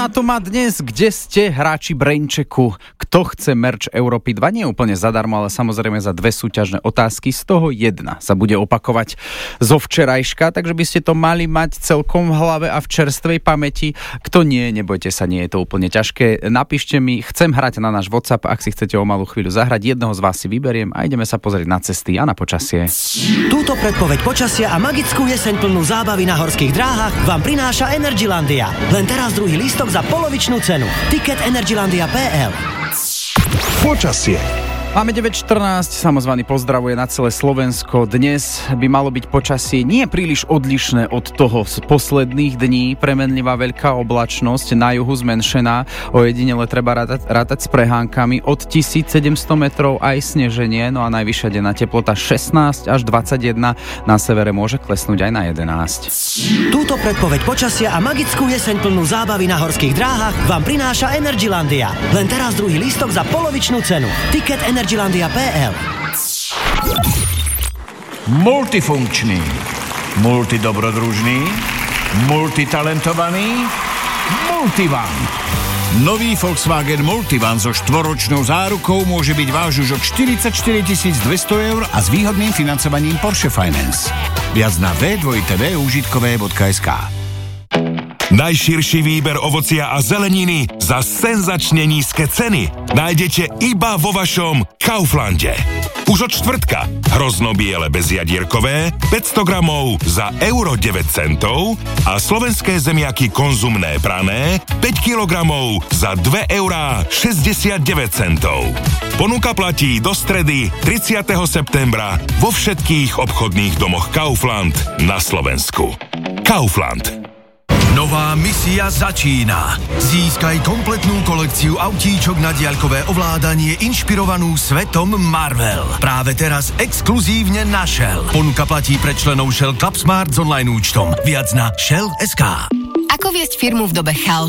A to má dnes, kde ste hráči Brainchecku. Kto chce merch Európy 2? Nie úplne zadarmo, ale samozrejme za 2 súťažné otázky. Z toho jedna sa bude opakovať zo včerajška, takže by ste to mali mať celkom v hlave a v čerstvej pamäti. Kto nie, nebojte sa, nie je to úplne ťažké. Napíšte mi, chcem hrať na náš WhatsApp, ak si chcete o malú chvíľu zahrať. Jedného z vás si vyberiem a ideme sa pozrieť na cesty a na počasie. Túto predpoveď počasia a magickú jeseň plnú zábavy na horských dráhach vám prináša Energylandia. Len teraz druhý lístok za polovičnú cenu. Ticket Energylandia.pl. Počasie. Máme 9:14, samozvaný pozdravuje na celé Slovensko. Dnes by malo byť počasie nie príliš odlišné od toho z posledných dní. Premenlivá veľká oblačnosť, na juhu zmenšená, ojedinele treba rátať s prehánkami, od 1700 metrov aj sneženie, no a najvyššia denná teplota 16 až 21, na severe môže klesnúť aj na 11. Túto predpoveď počasia a magickú jeseň plnú zábavy na horských dráhach vám prináša Energylandia. Len teraz druhý lístok za polovičnú cenu. Ticket Energylandia.pl. Multifunkčný, multidobrodružný, multitalentovaný, Multivan. Nový Volkswagen Multivan so 4-ročnou zárukou môže byť váš už od 44 200 eur a s výhodným financovaním Porsche Finance. Viac na www.užitkové.sk. Najširší výber ovocia a zeleniny za senzačne nízke ceny nájdete iba vo vašom Kauflande. Už od štvrtka hroznobiele bezjadierkové 500 gramov za euro 9 centov a slovenské zemiaky konzumné prané 5 kilogramov za 2 eurá 69 centov. Ponuka platí do stredy 30. septembra vo všetkých obchodných domoch Kaufland na Slovensku. Kaufland. Nová misia začína. Získaj kompletnú kolekciu autíčok na diaľkové ovládanie inšpirovanú svetom Marvel. Práve teraz exkluzívne na Shell. Ponuka platí pre členov Shell Club Smart s online účtom. Viac na Shell.sk. Ako viesť firmu v dobe chaosu?